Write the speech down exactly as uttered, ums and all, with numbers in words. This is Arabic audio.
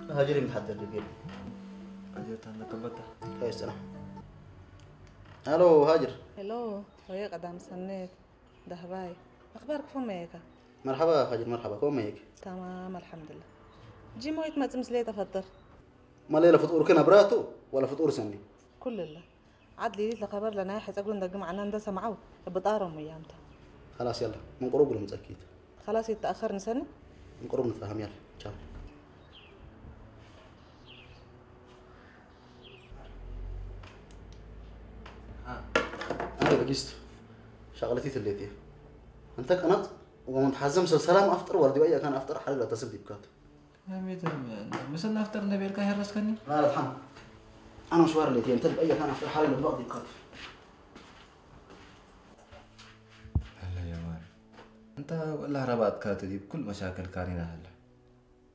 هاجري متحضر لي. أجيت عندك كبتة. كويس أنا. ألو هاجر. هلو وياك قدام سنيت ده هباي أخبارك فميك؟ مرحبا هاجر مرحبا كوم هيك؟ تمام الحمد لله. جي مويت ما تمس لي تفضل. ما ليلة فطور كنا براتو ولا فطور سني؟ كل الله. عاد لي ليت خبر لنا حس أقول ندق معنا ندس معو بطارم ويامته. خلاص يلا من قرب ولا متأكد؟ خلاص يتأخر نسني؟ من قرب نفهم يلا. تشاو. ها. أنا بقيست. شغلتي تليتي. أنت قناط ومتحزم سلام أفطر وردي ويا كان أفطر حلقة تسبدي بكات. يا ميتر مثلا أفطر نبي الكاهر راسكني. لا لا تحمل. أنا مشوار اللي تين تلب أي كان أفطر حلقة بقضي بكات. هلا يا مان. أنت ولا رباط كاتدي بكل مشاكل كارينا هلا.